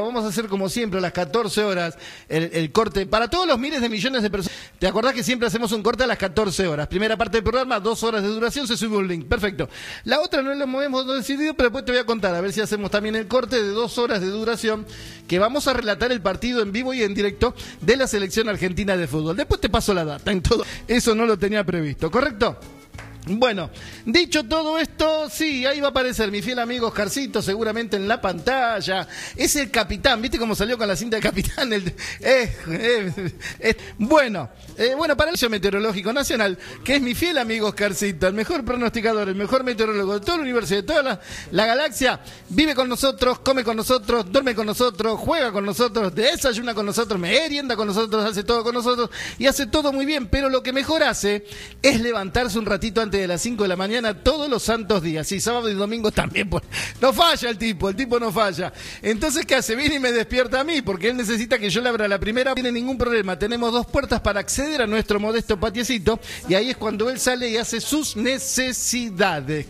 Vamos a hacer como siempre a las 14 horas el corte para todos los miles de millones de personas. ¿Te acordás que siempre hacemos un corte a las 14 horas? Primera parte del programa, 2 horas de duración, se sube un link. Perfecto. La otra no lo hemos decidido, pero después te voy a contar, a ver si hacemos también el corte de 2 horas de duración, que vamos a relatar el partido en vivo y en directo de la selección argentina de fútbol. Después te paso la data en todo. Eso no lo tenía previsto, ¿correcto? Bueno, dicho todo esto, sí, ahí va a aparecer mi fiel amigo Oscarcito, seguramente en la pantalla. Es el capitán, ¿viste cómo salió con la cinta de capitán? Bueno, para el Servicio Meteorológico Nacional, que es mi fiel amigo Oscarcito, el mejor pronosticador, el mejor meteorólogo de todo el universo, de toda la galaxia, vive con nosotros, come con nosotros, duerme con nosotros, juega con nosotros, desayuna con nosotros, merienda con nosotros, hace todo con nosotros y hace todo muy bien, pero lo que mejor hace es levantarse un ratito antes de las 5 de la mañana todos los santos días, y sábado y domingo también, pues, no falla el tipo no falla. Entonces, ¿qué hace? Viene y me despierta a mí, porque él necesita que yo le abra la primera. No tiene ningún problema, tenemos 2 puertas para acceder a nuestro modesto patiecito, y ahí es cuando él sale y hace sus necesidades.